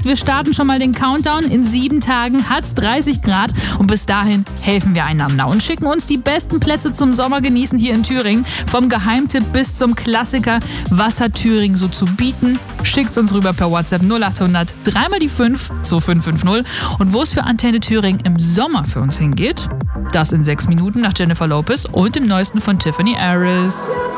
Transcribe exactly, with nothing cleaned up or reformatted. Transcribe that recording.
gesagt, wir starten schon mal den Countdown. In sieben Tagen hat's dreißig Grad und bis dahin helfen wir einander und schicken uns die besten Plätze zum Sommer genießen hier in Thüringen. Vom Geheimtipp bis zum Klassiker. Was hat Thüringen so zu bieten? Schickt's uns rüber per WhatsApp null acht hundert drei mal die fünf zwei fünf fünf null. Und wo es für Antenne Thüringen im Sommer für uns hingeht, das in sechs Minuten nach Jennifer Lopez und dem neuesten von Tiffany Harris.